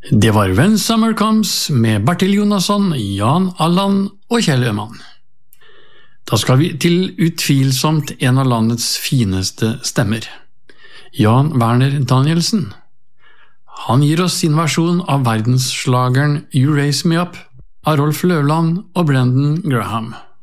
Det var When Summer Comes med Bertil Jonasson, Jan Allan og Kjell Øman. Da skal vi til utvilsomt en av landets fineste stemmer. Jan Werner Danielsen. Han gir oss sin versjon av verdensslageren You Raise Me Up av Rolf Løvland og Brendan Graham.